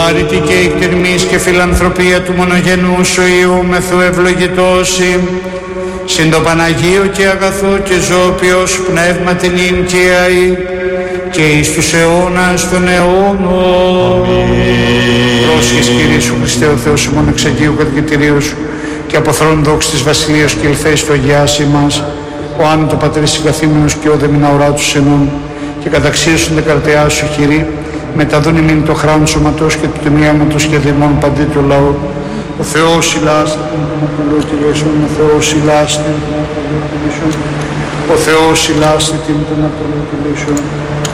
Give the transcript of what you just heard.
άρρητη και εκτερμής και φιλανθρωπία του μονογενού σου Υιού μεθού ευλογητώσει, συν το Παναγίο και αγαθό και ζώπιο σου πνεύμα την ίν και αή και εις τους αιώνας των αιώνων. Πρόσχες Κύριε σου Χριστέ ο Θεός ημών εξ Αγίου Κατοικητηρίου σου και αποθρόν δόξης της Βασιλείας και ελθέης του αγιάσει μας, ο άνετο Πατέρης συγκαθήμενος και ο δεμινά ουρά του σενών και καταξίωσον τα καρτεά σου Κύριε, μεταδούν ημίν το χράνο σωματός και του τιμιάματος και δημών παντή του λαού. Ο Θεός ηλάστε ο Θεός ηλάστε ο Θεός ηλάστε την τον απολύτηλήσεων.